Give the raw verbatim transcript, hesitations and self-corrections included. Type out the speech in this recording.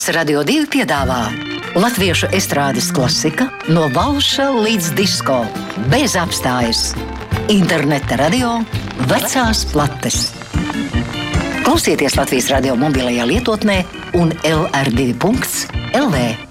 Radio divi piedāvā latviešu estrādes klasika no valša līdz disko, bez apstājas. Interneta radio, vecās plates. Klausieties Latvijas radio mobilajā lietotnē un L R divi punkts L V.